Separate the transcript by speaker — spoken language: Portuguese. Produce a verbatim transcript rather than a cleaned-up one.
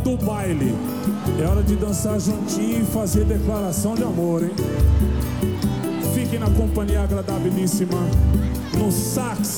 Speaker 1: do baile. É hora de dançar juntinho e fazer declaração de amor, hein? Fiquem na companhia agradabilíssima no sax